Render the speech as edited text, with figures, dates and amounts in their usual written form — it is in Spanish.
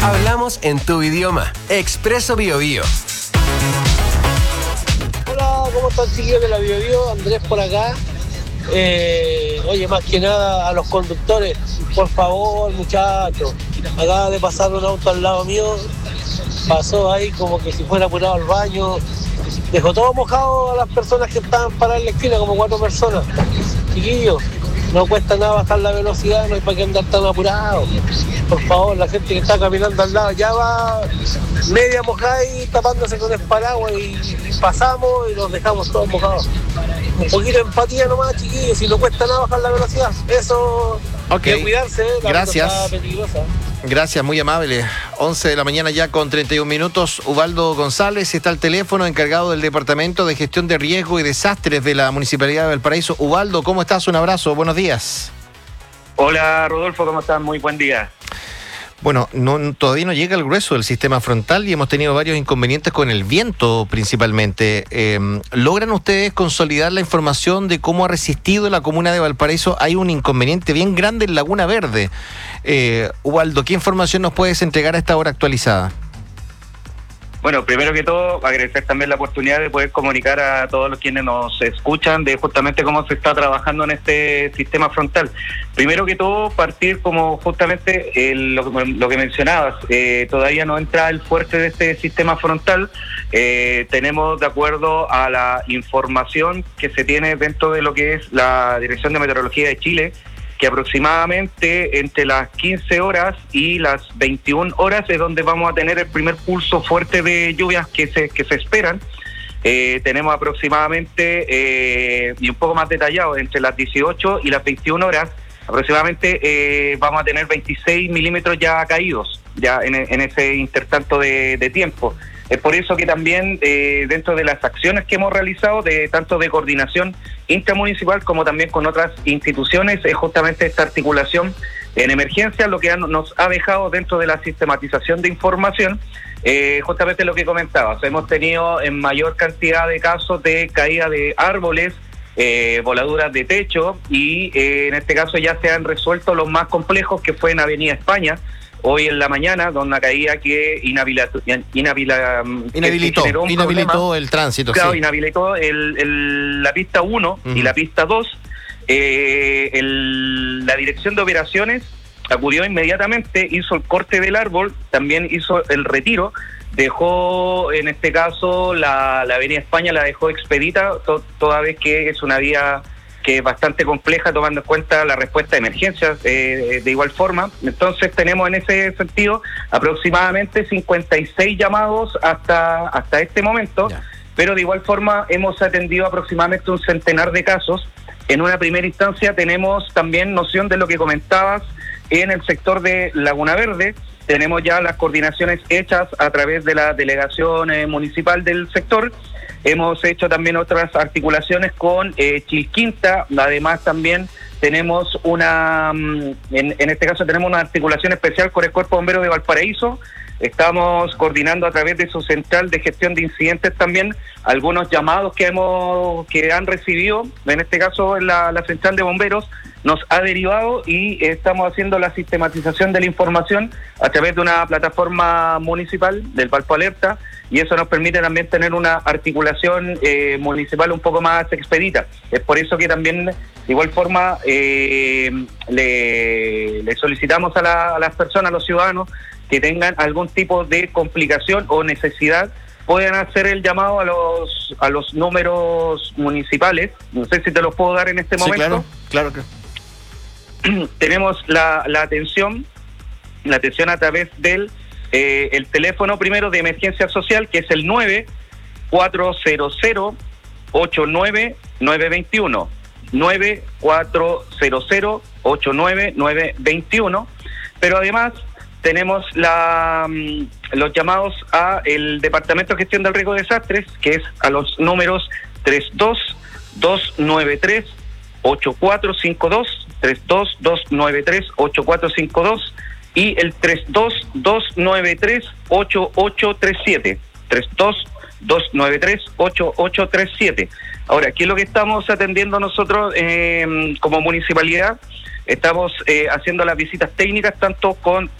Hablamos en tu idioma. Expreso Biobío. Hola, ¿cómo están, chiquillos de la Biobío? Andrés por acá. Oye, más que nada a los conductores, por favor, muchachos, acaba de pasar un auto al lado mío, pasó ahí como que si fuera apurado al baño, dejó todo mojado a las personas que estaban paradas en la esquina, como 4 personas. Chiquillos, no cuesta nada bajar la velocidad, no hay para qué andar tan apurado. Por favor, la gente que está caminando al lado ya va media mojada y tapándose con el paraguas y pasamos y los dejamos todos mojados. Un poquito de empatía nomás, chiquillos, si no cuesta nada bajar la velocidad. Eso, okay. Hay que cuidarse, la Gracias. ruta está peligrosa. Gracias, muy amable. 11 de la mañana ya con 31 minutos. Ubaldo González está al teléfono, encargado del Departamento de Gestión de Riesgo y Desastres de la Municipalidad de Valparaíso. Ubaldo, ¿cómo estás? Un abrazo, buenos días. Hola Rodolfo, ¿cómo estás? Muy buen día. Bueno, todavía no llega el grueso del sistema frontal y hemos tenido varios inconvenientes con el viento principalmente. ¿Logran ustedes consolidar la información de cómo ha resistido la comuna de Valparaíso? Hay un inconveniente bien grande en Laguna Verde. Ubaldo, ¿qué información nos puedes entregar a esta hora actualizada? Bueno, primero que todo, agradecer también la oportunidad de poder comunicar a todos los quienes nos escuchan de justamente cómo se está trabajando en este sistema frontal. Primero que todo, partir como justamente lo que mencionabas, todavía no entra el fuerte de este sistema frontal. Tenemos, de acuerdo a la información que se tiene dentro de lo que es la Dirección de Meteorología de Chile, que aproximadamente entre las 15 horas y las 21 horas es donde vamos a tener el primer pulso fuerte de lluvias que se esperan. Tenemos aproximadamente, y un poco más detallado, entre las 18 y las 21 horas, aproximadamente vamos a tener 26 milímetros ya caídos, ya en ese intertanto de tiempo. Es por eso que también dentro de las acciones que hemos realizado, tanto de coordinación intramunicipal como también con otras instituciones, es justamente esta articulación en emergencia, lo que nos ha dejado dentro de la sistematización de información, justamente lo que comentabas. Hemos tenido en mayor cantidad de casos de caída de árboles, voladuras de techo y en este caso ya se han resuelto los más complejos, que fue en Avenida España, hoy en la mañana, donde una caída que inhabilitó el tránsito. Claro, sí. Inhabilitó la pista 1 y la pista 2. La dirección de operaciones acudió inmediatamente, hizo el corte del árbol, también hizo el retiro, dejó, en este caso, la Avenida España la dejó expedita, toda vez que es una vía que es bastante compleja, tomando en cuenta la respuesta de emergencias de igual forma. Entonces tenemos en ese sentido aproximadamente 56 llamados hasta este momento, pero de igual forma hemos atendido aproximadamente un centenar de casos. En una primera instancia tenemos también noción de lo que comentabas en el sector de Laguna Verde. Tenemos ya las coordinaciones hechas a través de la delegación municipal del sector. Hemos hecho también otras articulaciones con Chilquinta. Además también tenemos en este caso tenemos una articulación especial con el Cuerpo de Bomberos de Valparaíso. Estamos coordinando a través de su central de gestión de incidentes también algunos llamados que han recibido. En este caso la central de bomberos nos ha derivado y estamos haciendo la sistematización de la información a través de una plataforma municipal del Valpo Alerta, y eso nos permite también tener una articulación municipal un poco más expedita. Es por eso que también de igual forma le solicitamos a las personas, a los ciudadanos que tengan algún tipo de complicación o necesidad, pueden hacer el llamado a los números municipales. No sé si te los puedo dar en este momento. Claro que tenemos la atención a través del el teléfono primero de emergencia social, que es el 9400-89-921 9400-89-921, pero además tenemos los llamados a el Departamento de Gestión del Riesgo de Desastres, que es a los números 32-293-8452, 32-293-8452 y el 32-293-8837, 32-293-8837. Ahora, ¿qué es lo que estamos atendiendo nosotros como municipalidad? Estamos haciendo las visitas técnicas tanto con